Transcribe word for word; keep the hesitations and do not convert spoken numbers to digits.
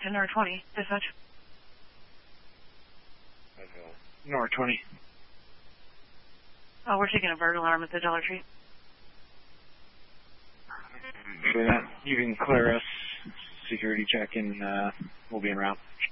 ten or twenty, dispatch. Nor twenty. Oh, we're taking a burglar alarm at the Dollar Tree. For that, you can clear us. Security check and uh, we'll be en route.